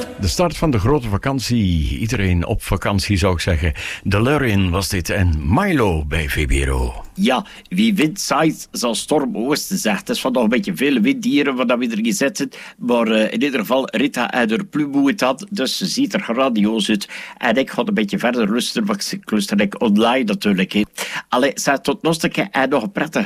De start van de grote vakantie. Iedereen op vakantie zou ik zeggen. De Lurien was dit en Milo bij VBRO. Ja, wie wind zaait, zal storm oosten zegt. Het is van nog een beetje veel winddieren wat we er gezet zijn. Maar in ieder geval, Rita en haar plumoe het had. Dus ze ziet er grandioos uit. En ik ga een beetje verder luisteren, want ik luister online natuurlijk. Allee, tot nog een keer en nog een prettige